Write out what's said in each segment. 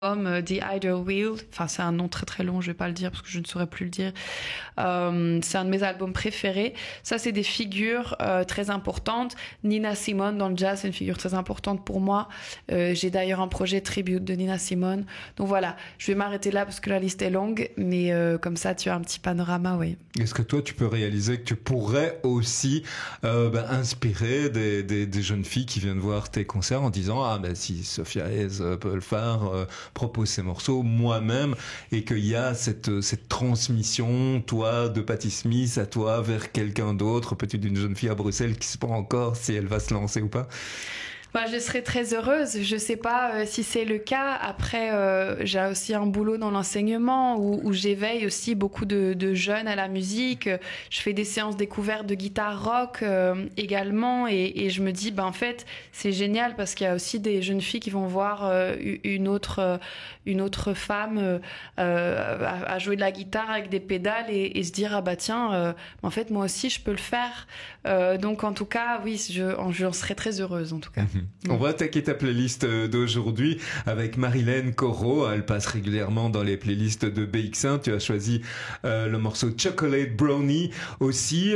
The Idle Wheel, enfin c'est un nom très très long, je vais pas le dire parce que je ne saurais plus le dire. C'est un de mes albums préférés. Ça c'est des figures très importantes. Nina Simone dans le jazz, c'est une figure très importante pour moi. J'ai d'ailleurs un projet tribute de Nina Simone. Donc voilà, je vais m'arrêter là parce que la liste est longue, mais comme ça tu as un petit panorama, oui. Est-ce que toi tu peux réaliser que tu pourrais aussi inspirer des jeunes filles qui viennent voir tes concerts en disant si Sophia Hayes peut le faire, propose ces morceaux moi-même, et qu'il y a cette transmission, toi de Patti Smith à toi vers quelqu'un d'autre, peut-être d'une jeune fille à Bruxelles qui ne sait pas encore si elle va se lancer ou pas? Je serais très heureuse. Je sais pas si c'est le cas. Après, j'ai aussi un boulot dans l'enseignement où j'éveille aussi beaucoup de jeunes à la musique. Je fais des séances découvertes de guitare rock également, et je me dis, en fait, c'est génial parce qu'il y a aussi des jeunes filles qui vont voir une autre femme à jouer de la guitare avec des pédales et se dire tiens, en fait moi aussi je peux le faire. Donc en tout cas, oui, j'en serais très heureuse en tout cas. On va attaquer ta playlist d'aujourd'hui avec Marilyn Corot. Elle passe régulièrement dans les playlists de BX1. Tu as choisi le morceau Chocolate Brownie. Aussi,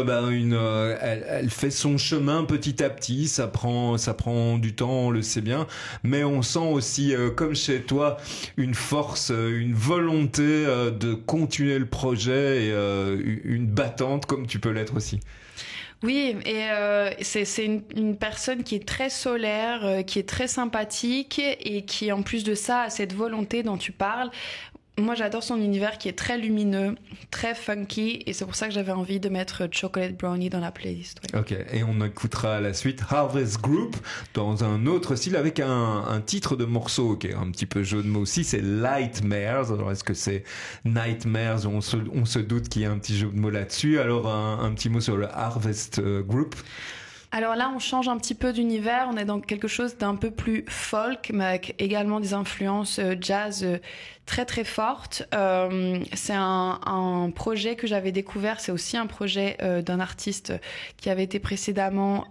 elle fait son chemin petit à petit. Ça prend du temps, on le sait bien. Mais on sent aussi, comme chez toi, une force, une volonté de continuer le projet et une battante comme tu peux l'être aussi. Oui, et c'est une personne qui est très solaire, qui est très sympathique et qui, en plus de ça, a cette volonté dont tu parles. Moi, j'adore son univers qui est très lumineux, très funky, et c'est pour ça que j'avais envie de mettre Chocolate Brownie dans la playlist. Oui. Ok, et on écoutera à la suite Harvest Group dans un autre style avec un titre de morceau qui est un petit peu jeu de mots aussi, c'est Lightmares. Alors est-ce que c'est Nightmares? On se doute qu'il y a un petit jeu de mots là-dessus. Alors un petit mot sur le Harvest Group. Alors là, on change un petit peu d'univers, on est dans quelque chose d'un peu plus folk, mais avec également des influences jazz très très fortes. C'est un projet que j'avais découvert, c'est aussi un projet d'un artiste qui avait été précédemment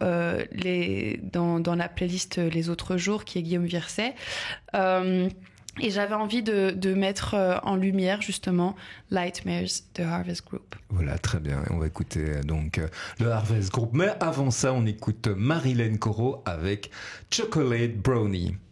dans la playlist Les Autres Jours, qui est Guillaume Virset. Et j'avais envie de mettre en lumière justement Lightmares de Harvest Group. Voilà, très bien. On va écouter donc le Harvest Group. Mais avant ça, on écoute Marilyn Corot avec Chocolate Brownie.